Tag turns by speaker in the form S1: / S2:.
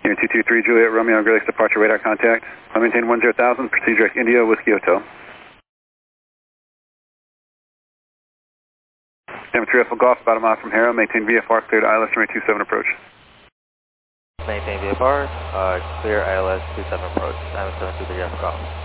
S1: Unit 223 Juliet Romeo Great Lakes departure radar contact. I maintain 10,000, proceed direct India Whiskey Hotel. Number 3 Alpha Golf, about a mile from Harrow, maintain VFR, cleared ILS runway 27 approach.
S2: Maintain VFR, clear ILS 27 approach, 973 Alpha Golf.